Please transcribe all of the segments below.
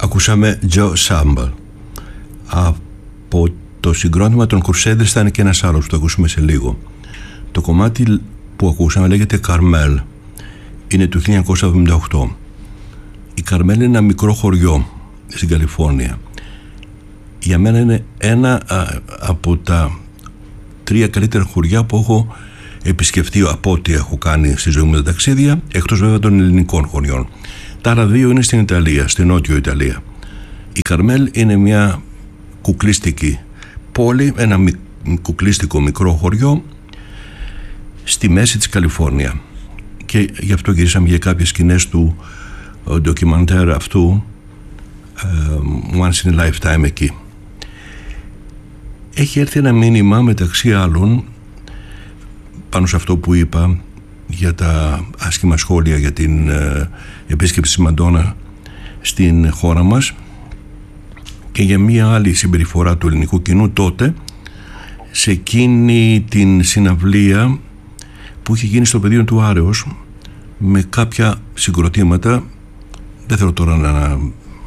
Ακούσαμε Joe Sample. Από το συγκρότημα των Crusaders θα είναι και ένας άλλος που το ακούσουμε σε λίγο. Το κομμάτι που ακούσαμε λέγεται Carmel. Είναι του 1978. Η Carmel είναι ένα μικρό χωριό στην Καλιφόρνια. Για μένα είναι ένα από τα 3 καλύτερα χωριά που έχω επισκεφτεί από ό,τι έχω κάνει στη ζωή μου τα ταξίδια, εκτός βέβαια των ελληνικών χωριών. Τα άλλα 2 είναι στην Ιταλία, στην Νότιο Ιταλία. Η Καρμέλ είναι μια κουκλίστικη πόλη, ένα κουκλίστικο μικρό χωριό στη μέση της Καλιφόρνια. Και γι' αυτό γυρίσαμε για κάποιες σκηνές του ντοκιμαντέρ αυτού Once in a Lifetime εκεί. Έχει έρθει ένα μήνυμα μεταξύ άλλων πάνω σε αυτό που είπα για τα άσχημα σχόλια για την επίσκεψη της Μαντόνα στην χώρα μας και για μια άλλη συμπεριφορά του ελληνικού κοινού τότε σε εκείνη την συναυλία που είχε γίνει στο πεδίο του Άρεως με κάποια συγκροτήματα. Δεν θέλω τώρα να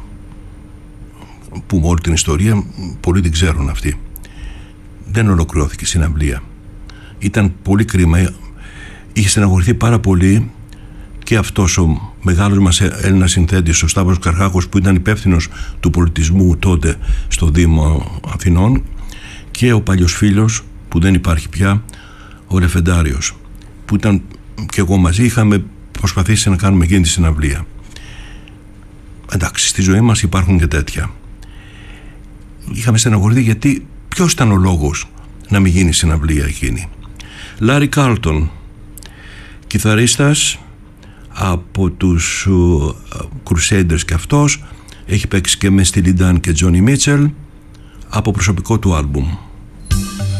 πούμε όλη την ιστορία, πολλοί την ξέρουν αυτή. Δεν ολοκληρώθηκε η συναυλία. Ήταν πολύ κρίμα. Είχε στεναχωρηθεί πάρα πολύ και αυτός ο μεγάλος μας Έλληνας συνθέτης, ο Σταύρος Καρχάκος, που ήταν υπεύθυνος του πολιτισμού τότε στο Δήμο Αθηνών, και ο παλιός φίλος που δεν υπάρχει πια, ο Ρεφεντάριος, που ήταν και εγώ μαζί, είχαμε προσπαθήσει να κάνουμε εκείνη τη συναυλία. Εντάξει, στη ζωή μας υπάρχουν και τέτοια. Είχαμε στεναχωρηθεί γιατί ποιος ήταν ο λόγος να μην γίνει συναυλία εκείνη. Λάρι Κάρλτον, κιθαρίστας από τους Crusaders και αυτός, έχει παίξει και με Steely Dan και Johnny Mitchell από προσωπικό του άλμπουμ.